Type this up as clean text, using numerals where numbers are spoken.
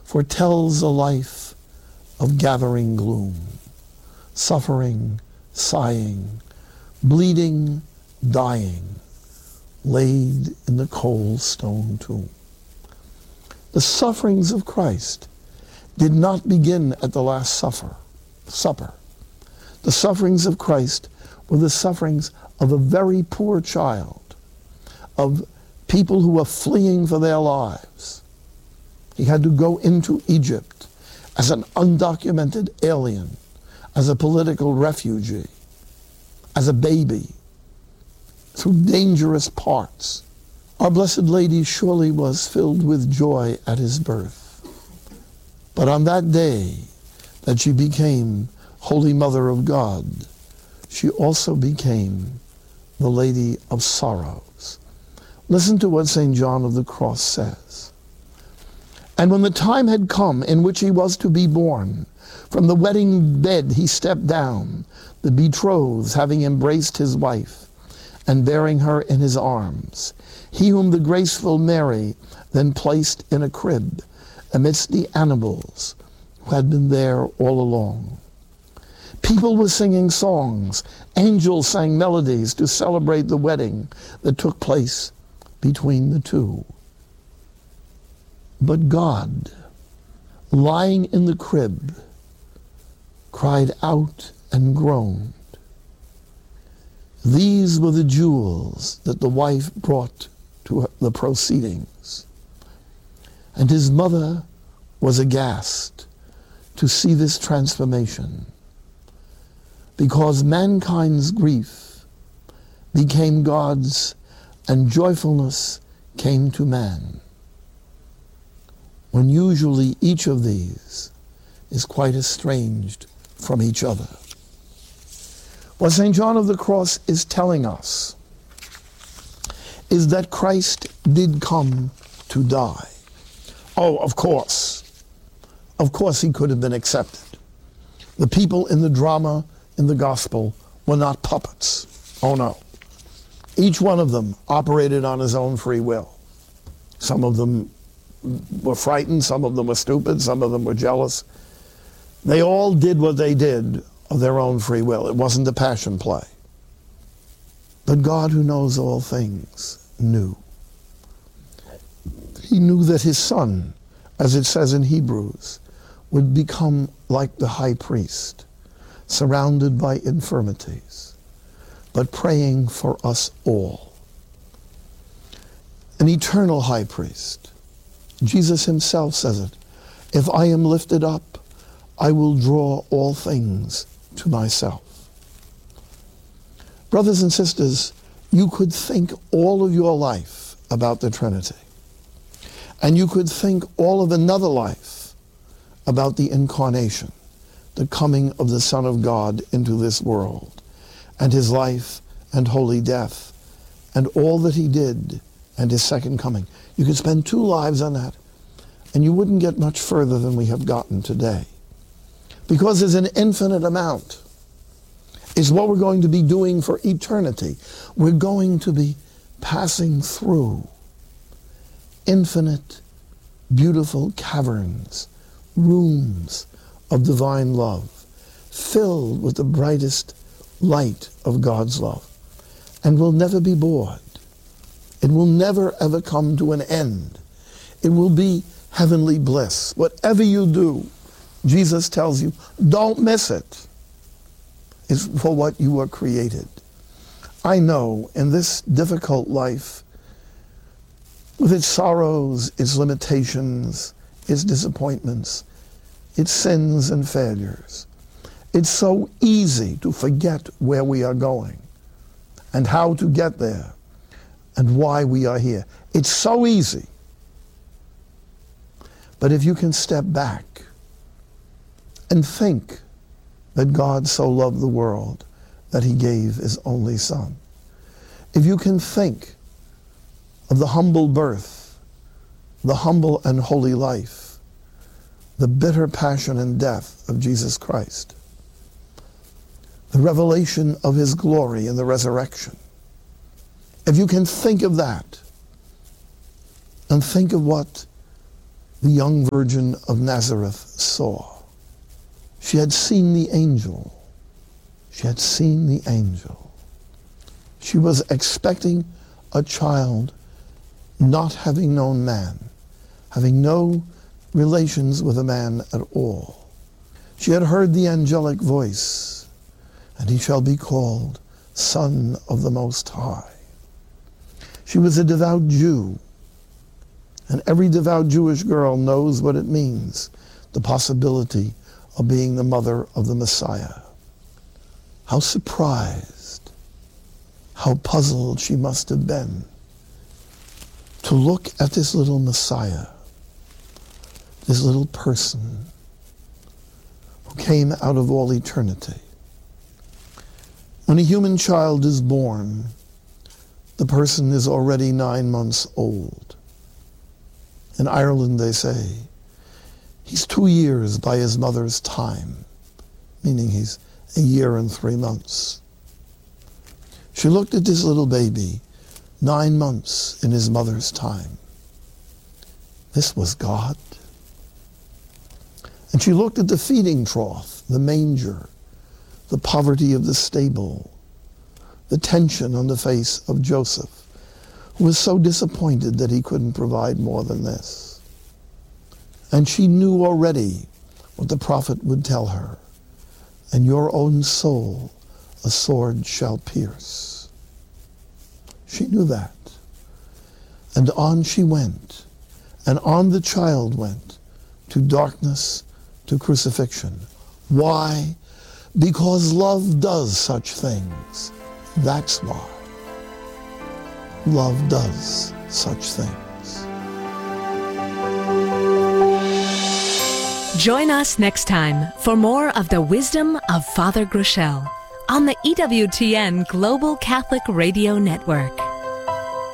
foretells a life of gathering gloom, suffering, sighing, bleeding, dying, laid in the cold stone tomb. The sufferings of Christ did not begin at the Last Supper. The sufferings of Christ were the sufferings of a very poor child, of people who were fleeing for their lives. He had to go into Egypt as an undocumented alien, as a political refugee, as a baby, through dangerous parts. Our Blessed Lady surely was filled with joy at his birth. But on that day that she became Holy Mother of God, she also became the Lady of Sorrows. Listen to what St. John of the Cross says. And when the time had come in which he was to be born, from the wedding bed he stepped down, the betrothed having embraced his wife, and bearing her in his arms. He whom the graceful Mary then placed in a crib amidst the animals who had been there all along. People were singing songs, angels sang melodies to celebrate the wedding that took place between the two. But God, lying in the crib, cried out and groaned. These were the jewels that the wife brought to the proceedings. And his mother was aghast to see this transformation, because mankind's grief became God's and joyfulness came to man, when usually each of these is quite estranged from each other. What St. John of the Cross is telling us is that Christ did come to die. Oh, of course. Of course he could have been accepted. The people in the drama, in the gospel, were not puppets. Oh no. Each one of them operated on his own free will. Some of them were frightened, some of them were stupid, some of them were jealous. They all did what they did of their own free will. It wasn't a passion play. But God, who knows all things, knew. He knew that his son, as it says in Hebrews, would become like the high priest, surrounded by infirmities, but praying for us all. An eternal high priest. Jesus himself says it. If I am lifted up, I will draw all things to myself. Brothers and sisters, you could think all of your life about the Trinity. And you could think all of another life about the incarnation, the coming of the Son of God into this world, and his life and holy death, and all that he did, and his second coming. You could spend 2 lives on that, and you wouldn't get much further than we have gotten today. Because there's an infinite amount. It's what we're going to be doing for eternity. We're going to be passing through infinite, beautiful caverns, rooms of divine love, filled with the brightest light of God's love. And we'll never be bored. It will never ever come to an end. It will be heavenly bliss. Whatever you do, Jesus tells you, don't miss it. It's for what you were created. I know in this difficult life, with its sorrows, its limitations, its disappointments, its sins and failures, it's so easy to forget where we are going and how to get there and why we are here. It's so easy. But if you can step back and think that God so loved the world that he gave his only Son, if you can think of the humble birth, the humble and holy life, the bitter passion and death of Jesus Christ, the revelation of his glory in the resurrection, if you can think of that and think of what the young Virgin of Nazareth saw. She had seen the angel. She had seen the angel. She was expecting a child, not having known man, having no relations with a man at all. She had heard the angelic voice, and he shall be called Son of the Most High. She was a devout Jew, and every devout Jewish girl knows what it means, the possibility of being the mother of the Messiah. How surprised, how puzzled she must have been to look at this little Messiah, this little person who came out of all eternity. When a human child is born, the person is already 9 months old. In Ireland, they say, he's 2 years by his mother's time, meaning he's a year and 3 months. She looked at this little baby, 9 months in his mother's time. This was God. And she looked at the feeding trough, the manger, the poverty of the stable, the tension on the face of Joseph, who was so disappointed that he couldn't provide more than this. And she knew already what the prophet would tell her, and your own soul a sword shall pierce. She knew that. And on she went, and on the child went, to darkness, to crucifixion. Why? Because love does such things. That's why. Love does such things. Join us next time for more of the wisdom of Father Groeschel on the EWTN Global Catholic Radio Network.